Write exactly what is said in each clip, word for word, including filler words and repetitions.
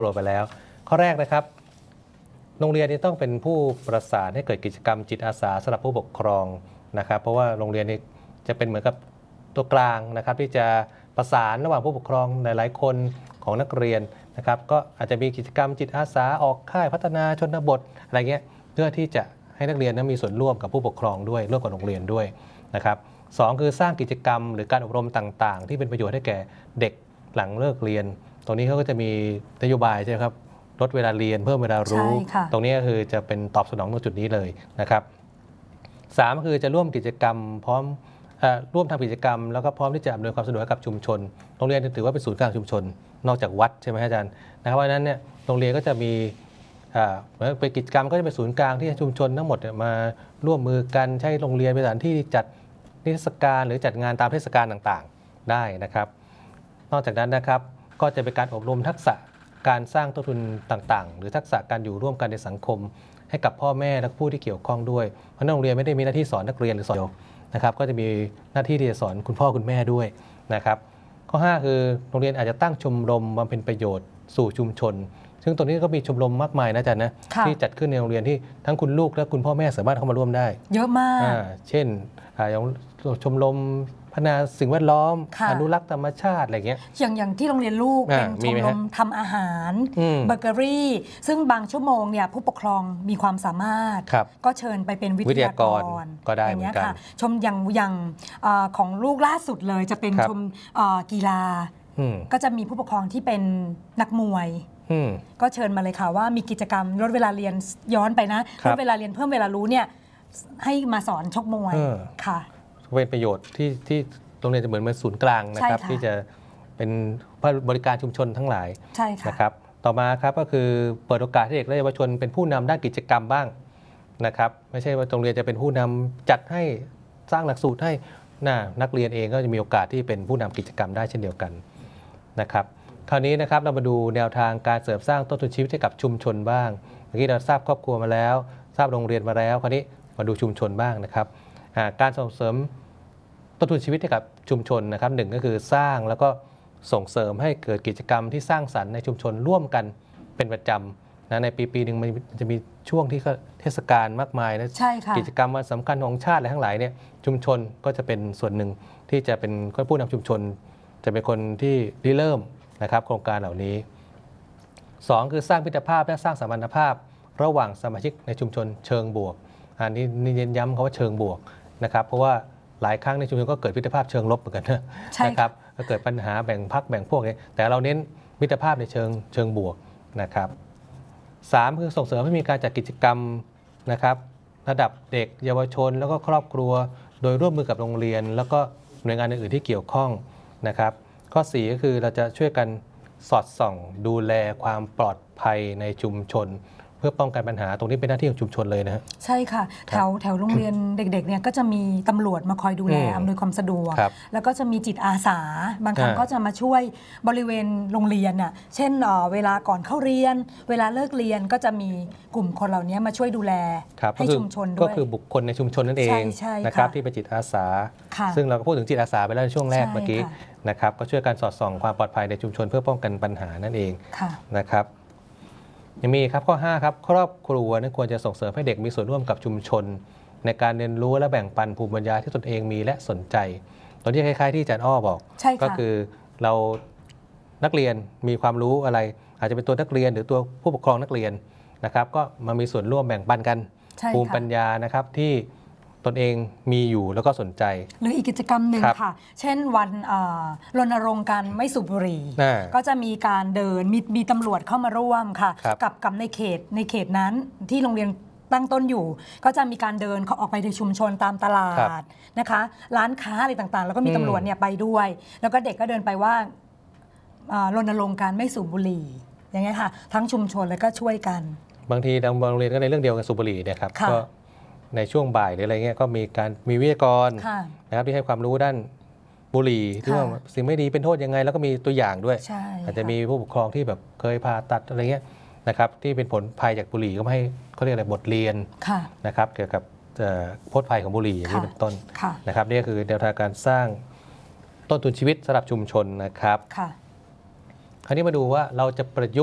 รวมไปแล้วข้อแรกนะครับโรงเรียนนี้ต้องเป็นผู้ประสานให้เกิดกิจกรรมจิตอาสาสำหรับผู้ปกครองนะครับเพราะว่าโรงเรียนนี้จะเป็นเหมือนกับตัวกลางนะครับที่จะประสานระหว่างผู้ปกครองหลายๆคนของนักเรียนนะครับก็อาจจะมีกิจกรรมจิตอาสาออกค่ายพัฒนาชนบทอะไรเงี้ยเพื่อที่จะให้นักเรียนนั้นมีส่วนร่วมกับผู้ปกครองด้วยร่วมกับโรงเรียนด้วยนะครับสองคือสร้างกิจกรรมหรือการอบรมต่างๆที่เป็นประโยชน์ให้แก่เด็กหลังเลิกเรียนตรงนี้เขาก็จะมีนโยบายใช่ไหมครับลดเวลาเรียนเพิ่มเวลารู้ตรงนี้ก็คือจะเป็นตอบสนองตรงจุดนี้เลยนะครับสามก็คือจะร่วมกิจกรรมพร้อมร่วมทำกิจกรรมแล้วก็พร้อมที่จะอำนวยความสะดวกกับชุมชนโรงเรียนถือว่าเป็นศูนย์กลางชุมชนนอกจากวัดใช่ไหมอาจารย์นะครับเพราะฉะนั้นเนี่ยโรงเรียนก็จะมีเป็นกิจกรรมก็จะเป็นศูนย์กลางที่ชุมชนทั้งหมดมาร่วมมือกันใช้โรงเรียนเป็นสถานที่จัดนิทรรศการหรือจัดงานตามเทศกาลต่างๆได้นะครับนอกจากนั้นนะครับก็จะเป็นการอบรมทักษะการสร้างต้นทุนต่างๆหรือทักษะการอยู่ร่วมกันในสังคมให้กับพ่อแม่และผู้ที่เกี่ยวข้องด้วยเพราะโรงเรียนไม่ได้มีหน้าที่สอนนักเรียนหรือสอนนะครับก็จะมีหน้าที่ที่จะสอนคุณพ่อคุณแม่ด้วยนะครับข้อห้าคือโรงเรียนอาจจะตั้งชมรมบำเพ็ญประโยชน์สู่ชุมชนซึ่งตรงนี้ก็มีชมรมมากมายนะอาจารย์นะที่จัดขึ้นในโรงเรียนที่ทั้งคุณลูกและคุณพ่อแม่สามารถเข้ามาร่วมได้เยอะมากเช่นอย่างชมรมพัฒนาสิ่งแวดล้อมอนุรักษ์ธรรมชาติอะไรเงี้ยอย่างอย่างที่โรงเรียนลูกเป็นชมรมทำอาหารเบเกอรี่ซึ่งบางชั่วโมงเนี่ยผู้ปกครองมีความสามารถก็เชิญไปเป็นวิทยากรก็ได้เหมือนกันชมอย่างอย่างของลูกล่าสุดเลยจะเป็นชมกีฬาก็จะมีผู้ปกครองที่เป็นนักมวยก็เชิญมาเลยค่ะว่ามีกิจกรรมลดเวลาเรียนย้อนไปนะลดเวลาเรียนเพิ่มเวลารู้เนี่ยให้มาสอนชกมวยค่ะเป็นประโยชน์ที่ที่โรงเรียนจะเหมือนเป็นศูนย์กลางนะครับที่จะเป็นบริการชุมชนทั้งหลายนะครับต่อมาครับก็คือเปิดโอกาสให้เด็กและเยาวชนเป็นผู้นำด้านกิจกรรมบ้างนะครับไม่ใช่ว่าโรงเรียนจะเป็นผู้นำจัดให้สร้างหลักสูตรให้น่านักเรียนเองก็จะมีโอกาสที่เป็นผู้นำกิจกรรมได้เช่นเดียวกันนะครับคราวนี้นะครับเรามาดูแนวทางการเสริมสร้างต้นทุนชีวิตให้กับชุมชนบ้างเมื่อกี้เราทราบครอบครัวมาแล้วทราบโรงเรียนมาแล้วคราวนี้มาดูชุมชนบ้างนะครับการส่งเสริมต้นทุนชีวิตให้กับชุมชนนะครับหนึ่งก็คือสร้างแล้วก็ส่งเสริมให้เกิดกิจกรรมที่สร้างสรรค์ในชุมชนร่วมกันเป็นประจำนะในปีปีหนึ่งมันจะมีช่วงที่เทศกาลมากมายนะกิจกรรมวันสำคัญของชาติอะไรทั้งหลายเนี่ยชุมชนก็จะเป็นส่วนหนึ่งที่จะเป็นผู้นำชุมชนจะเป็นคนที่ริเริ่มนะครับโครงการเหล่านี้สองคือสร้างมิตรภาพและสร้างสัมพันธภาพระหว่างสมาชิกในชุมชนเชิงบวกอันนี้เน้นย้ำคำว่าเชิงบวกนะครับเพราะว่าหลายครั้งในชุมชนก็เกิดมิตรภาพเชิงลบเหมือนกันนะครับก็เกิดปัญหาแบ่งพรรคแบ่งพวกนี้แต่เราเน้นมิตรภาพในเชิงเชิงบวกนะครับสามคือส่งเสริมให้มีการจัดกิจกรรมนะครับระดับเด็กเยาวชนแล้วก็ครอบครัวโดยร่วมมือกับโรงเรียนแล้วก็หน่วยงานอื่นๆที่เกี่ยวข้องนะครับข้อสี่ก็คือเราจะช่วยกันสอดส่องดูแลความปลอดภัยในชุมชนเพื่อป้องกันปัญหาตรงนี้เป็นหน้าที่ของชุมชนเลยนะใช่ค่ะแถวแถวโรงเรียนเด็กๆเนี่ยก็จะมีตำรวจมาคอยดูแลอำนวยความสะดวกแล้วก็จะมีจิตอาสาบางครั้งก็จะมาช่วยบริเวณโรงเรียนน่ะเช่นเวลาก่อนเข้าเรียนเวลาเลิกเรียนก็จะมีกลุ่มคนเหล่านี้มาช่วยดูแลให้ชุมชนด้วยก็คือบุคคลในชุมชนนั่นเองนะครับที่เป็นจิตอาสาซึ่งเราก็พูดถึงจิตอาสาไปแล้วในช่วงแรกเมื่อกี้นะครับก็ช่วยกันสอดส่องความปลอดภัยในชุมชนเพื่อป้องกันปัญหานั่นเองนะครับยังมีครับข้อห้าครับครอบครัวนั้นควรจะส่งเสริมให้เด็กมีส่วนร่วมกับชุมชนในการเรียนรู้และแบ่งปันภูมิปัญญาที่ตนเองมีและสนใจตอนที่คล้ายๆที่อาจารย์อ้อบอกก็คือเรานักเรียนมีความรู้อะไรอาจจะเป็นตัวนักเรียนหรือตัวผู้ปกครองนักเรียนนะครับก็มามีส่วนร่วมแบ่งปันกันภูมิปัญญานะครับที่ตนเองมีอยู่แล้วก็สนใจหรืออีกกิจกรรมหนึ่งค่ะเช่นวันรณรงค์การไม่สูบบุหรี่ก็จะมีการเดินมีมีตำรวจเข้ามาร่วมค่ะกับกับในเขตในเขตนั้นที่โรงเรียนตั้งต้นอยู่ก็จะมีการเดินเขาออกไปในชุมชนตามตลาดนะคะร้านค้าอะไรต่างๆแล้วก็มีตำรวจเนี่ยไปด้วยแล้วก็เด็กก็เดินไปว่ารณรงค์การไม่สูบบุหรี่อย่างเงี้ยค่ะทั้งชุมชนแล้วก็ช่วยกันบางทีทางโรงเรียนก็ในเรื่องเดียวกันสูบบุหรี่นะครับก็ในช่วงบ่ายหรืออะไรเงี้ยก็มีการมีวิทยากรนะครับที่ให้ความรู้ด้านบุหรี่ที่ว่าสิ่งไม่ดีเป็นโทษยังไงแล้วก็มีตัวอย่างด้วยอาจจะมีผู้ปกครองที่แบบเคยผ่าตัดอะไรเงี้ยนะครับที่เป็นผลภัยจากบุหรี่ก็ให้เขาเรียกอะไรบทเรียนนะครับเกี่ยวกับโทษภัยของบุหรี่อย่างนี้เป็นต้นนะครับนี่ก็คือแนวทางการสร้างต้นทุนชีวิตสำหรับชุมชนนะครับคราวนี้มาดูว่าเราจะประยุกต์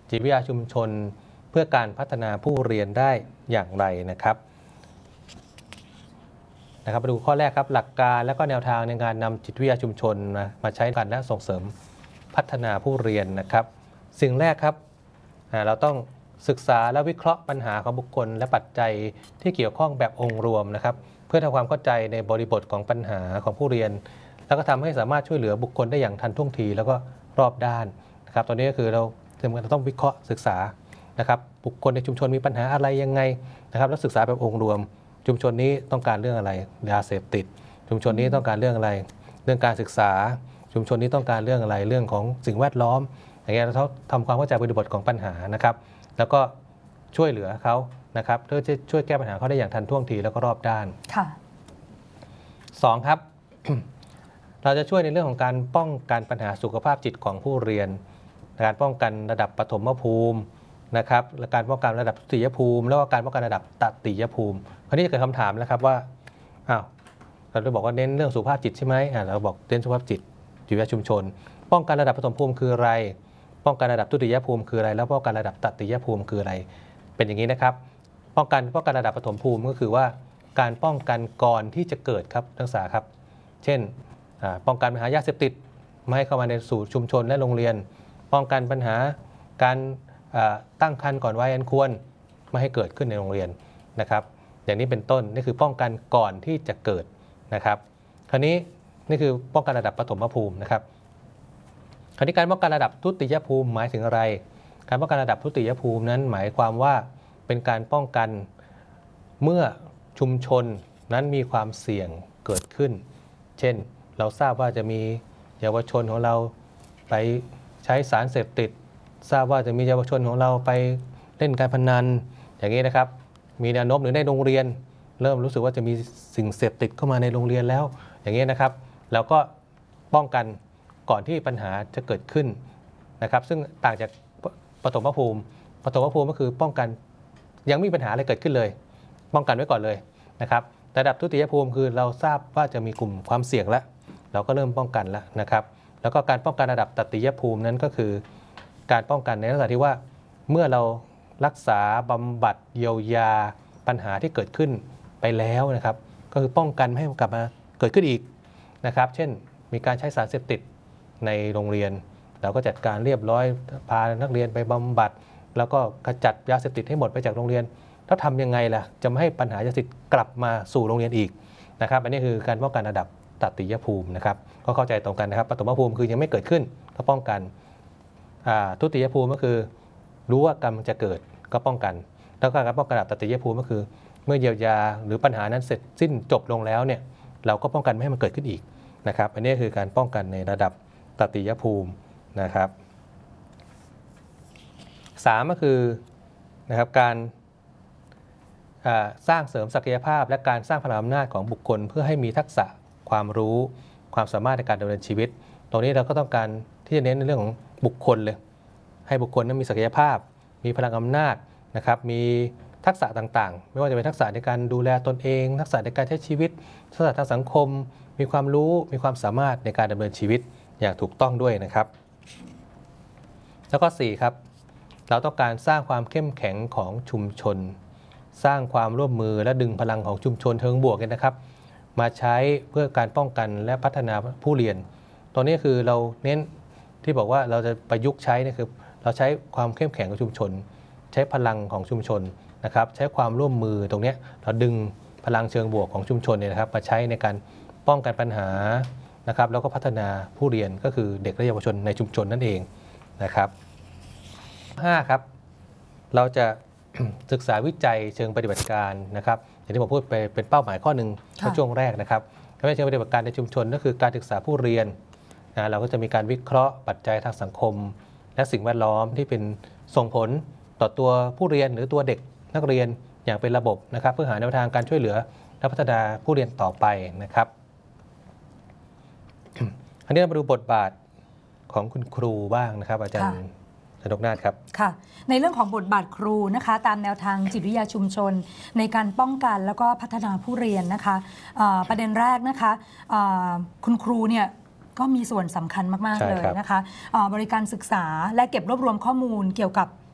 จิตวิทยาชุมชนเพื่อการพัฒนาผู้เรียนได้อย่างไรนะครับนะครับมาดูข้อแรกครับหลักการและก็แนวทางในการนำจิตวิทยาชุมชนนะมาใช้กันและส่งเสริมพัฒนาผู้เรียนนะครับสิ่งแรกครับเราต้องศึกษาและวิเคราะห์ปัญหาของบุคคลและปัจจัยที่เกี่ยวข้องแบบองค์รวมนะครับเพื่อทำความเข้าใจในบริบทของปัญหาของผู้เรียนแล้วก็ทำให้สามารถช่วยเหลือบุคคลได้อย่างทันท่วงทีแล้วก็รอบด้านนะครับตอนนี้ก็คือเราเราต้องวิเคราะห์ศึกษานะครับบุคคลในชุมชนมีปัญหาอะไรยังไงนะครับแล้วศึกษาแบบองค์รวมชุมชนนี้ต้องการเรื่องอะไรยาเสพติดชุมชนนี้ต้องการเรื่องอะไรเรื่องการศึกษาชุมชนนี้ต้องการเรื่องอะไรเรื่องของสิ่งแวดล้อมอย่างเงี้ยเราทำความเข้าใจบริบทของปัญหานะครับแล้วก็ช่วยเหลือเขานะครับเพื่อจะช่วยแก้ปัญหาเขาได้อย่างทันท่วงทีแล้วก็รอบด้านค่ะสองครับ เราจะช่วยในเรื่องของการป้องกันปัญหาสุขภาพจิตของผู้เรียนการป้องกันระดับปฐมภูมินะครับและการป้องกันระดับทุติยภูมิแล้วก็การป้องกันระดับตติยภูมิคราวนี้จะเกิดคำถามแล้วครับว่าอ้าวเราจะบอกว่าเน้นเรื่องสุขภาพจิตใช่ไหมอ่าเราบอกเน้นสุขภาพจิตจิตวิทยาชุมชนป้องกันระดับปฐมภูมิคืออะไรป้องกันระดับทุติยภูมิคืออะไรแล้วป้องกันระดับตติยภูมิคืออะไรเป็นอย่างนี้นะครับป้องกันป้องกันระดับปฐมภูมิก็คือว่าการป้องกันก่อนที่จะเกิดครับนักศึกษาครับเช่นป้องกันปัญหายาเสพติดไม่ให้เข้ามาในสู่ชุมชนและโรงเรียนป้องกันปัญหาการตั้งครรภ์ก่อนวัยอันควรไม่ให้เกิดขึ้นในโรงเรียนนะครับอย่างนี้เป็นต้นนี่คือป้องกันก่อนที่จะเกิดนะครับคราวนี้นี่คือป้องกันระดับปฐมภูมินะครับคราวนี้การป้องกันระดับทุติยภูมิหมายถึงอะไรการป้องกันระดับทุติยภูมินั้นหมายความว่าเป็นการป้องกันเมื่อชุมชนนั้นมีความเสี่ยงเกิดขึ้นเช่นเราทราบว่าจะมีเยาวชนของเราไปใช้สารเสพติดทราบว่าจะมีเยาวชนของเราไปเล่นการพนันอย่างนี้นะครับมีแนวโน้มหรือในโรงเรียนเริ่มรู้สึกว่าจะมีสิ่งเสพติดเข้ามาในโรงเรียนแล้วอย่างนี้นะครับเราก็ป้องกันก่อนที่ปัญหาจะเกิดขึ้นนะครับซึ่งต่างจากปฐมภูมิปฐมภูมิก็คือป้องกันยังไม่มีปัญหาอะไรเกิดขึ้นเลยป้องกันไว้ก่อนเลยนะครับระดับทุติยภูมิคือเราทราบว่าจะมีกลุ่มความเสี่ยงแล้วเราก็เริ่มป้องกันแล้วนะครับแล้วก็การป้องกันระดับตติยภูมินั้นก็คือการป้องกันในลักษณะที่ว่าเมื่อเรารักษาบำบัดเยียวยาปัญหาที่เกิดขึ้นไปแล้วนะครับก็คือป้องกันไม่ให้กลับมาเกิดขึ้นอีกนะครับเช่นมีการใช้สารเสพติดในโรงเรียนเราก็จัดการเรียบร้อยพานักเรียนไปบำบัดแล้วก็ขจัดยาเสพติดให้หมดไปจากโรงเรียนแล้วทำยังไงล่ะจะไม่ให้ปัญหายาเสพติดกลับมาสู่โรงเรียนอีกนะครับอันนี้คือการป้องกันระดับตติยภูมินะครับก็เข้าใจตรงกันนะครับปฐมภูมิคือยังไม่เกิดขึ้นก็ป้องกันทุติยภูมิก็คือรู้ว่ากำลังจะเกิดก็ป้องกันแล้วก็การป้องกันระดับตติยภูมิก็คือเมื่อเยียวยาหรือปัญหานั้นเสร็จสิ้นจบลงแล้วเนี่ยเราก็ป้องกันไม่ให้มันเกิดขึ้นอีกนะครับอันนี้คือการป้องกันในระดับตติยภูมินะครับสามก็คือนะครับการสร้างเสริมศักยภาพและการสร้างพลังอำนาจของบุคคลเพื่อให้มีทักษะความรู้ความสามารถในการดำเนินชีวิตตรงนี้เราก็ต้องการที่จะเน้นในเรื่องของบุคคลเลยให้บุคคลนั้นมีศักยภาพมีพลังอำนาจนะครับมีทักษะต่างๆไม่ว่าจะเป็นทักษะในการดูแลตนเองทักษะในการใช้ชีวิตทักษะทางสังคมมีความรู้มีความสามารถในการดำเนินชีวิตอย่างถูกต้องด้วยนะครับแล้วก็สี่ครับเราต้องการสร้างความเข้มแข็งของชุมชนสร้างความร่วมมือและดึงพลังของชุมชนเชิงบวกกันนะครับมาใช้เพื่อการป้องกันและพัฒนาผู้เรียนตรงนี้คือเราเน้นที่บอกว่าเราจะประยุกต์ใช้นี่คือเราใช้ความเข้มแข็งของชุมชนใช้พลังของชุมชนนะครับใช้ความร่วมมือตรงนี้เราดึงพลังเชิงบวกของชุมชนเนี่ยนะครับมาใช้ในการป้องกันปัญหานะครับแล้วก็พัฒนาผู้เรียนก็คือเด็กและเยาวชนในชุมชนนั่นเองนะครับห้าครับเราจะศึกษาวิจัยเชิงปฏิบัติการนะครับอย่างที่ผมพูดไปเป็นเป้าหมายข้อหนึ่งในช่วงแรกนะครับการเชิงปฏิบัติการในชุมชนก็คือการศึกษาผู้เรียนนะเราก็จะมีการวิเคราะห์ปัจจัยทางสังคมและสิ่งแวดล้อมที่เป็นส่งผลต่อตัวผู้เรียนหรือตัวเด็กนักเรียนอย่างเป็นระบบนะครับเพื่อหาแนวทางการช่วยเหลือและพัฒนาผู้เรียนต่อไปนะครับอันนี้เรามาดูบทบาทของคุณครูบ้างนะครับอาจารย์นกนาถครับค่ะในเรื่องของบทบาทครูนะคะตามแนวทางจิตวิทยาชุมชนในการป้องกันแล้วก็พัฒนาผู้เรียนนะคะประเด็นแรกนะคะคุณครูเนี่ยก็มีส่วนสำคัญมากๆเลยนะคะบริการศึกษาและเก็บรวบรวมข้อมูลเกี่ยวกับ